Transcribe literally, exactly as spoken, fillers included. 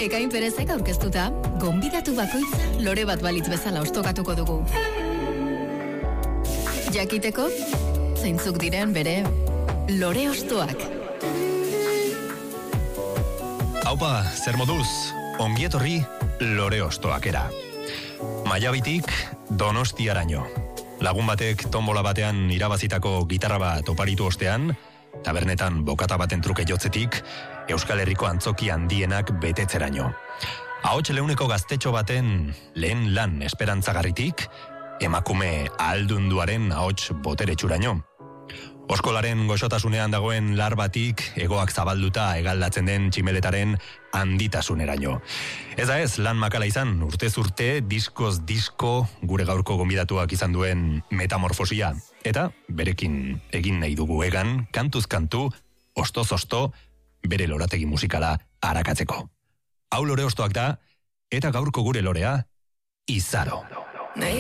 Ekain Perezek aurkeztuta, gonbidatu bakoitza lore bat balitz bezala ostokatuko dugu. Jakiteko, zeintzuk diren bere lore ostoak. Aupa, zer moduz, ongietorri lore ostoakera. Maiabitik Donostiaraino. Lagun batek tombola batean irabazitako gitarra bat oparitu ostean, tabernetan bokata baten truke jotzetik, Euskal Herriko antzoki handienak betetzeraino. Ahots leuneko gaztetxo baten lehen lan esperantzagarritik, emakume ahaldunduaren ahots boteretsuraino. Oskolaren goxotasunean dagoen lar batik hegoak zabalduta hegaldatzen den tximeletaren handitasuneraino. Ez da ez, lan makala izan, urtez urte, diskoz disko, gure gaurko gonbidatuak izan duen metamorfosia. Eta berekin egin nahi dugu egan, kantuz kantu, ostoz osto, bere lorategi musikala arakatzeko. Hau lore ostoak da, eta gaurko gure lorea, Izaro.